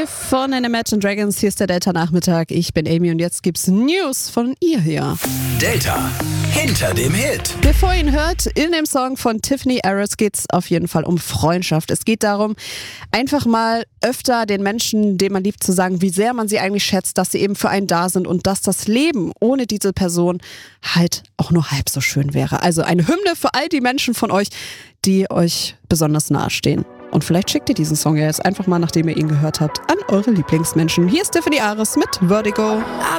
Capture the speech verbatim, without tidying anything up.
Tiffany von den Imagine Dragons. Hier ist der Delta-Nachmittag. Ich bin Amy und jetzt gibt's News von ihr hier. Delta hinter dem Hit. Bevor ihr ihn hört, in dem Song von Tiffany Harris geht's auf jeden Fall um Freundschaft. Es geht darum, einfach mal öfter den Menschen, den man liebt, zu sagen, wie sehr man sie eigentlich schätzt, dass sie eben für einen da sind und dass das Leben ohne diese Person halt auch nur halb so schön wäre. Also eine Hymne für all die Menschen von euch, die euch besonders nahestehen. Und vielleicht schickt ihr diesen Song ja jetzt einfach mal, nachdem ihr ihn gehört habt, an eure Lieblingsmenschen. Hier ist Tiffany Harris mit Vertigo. I've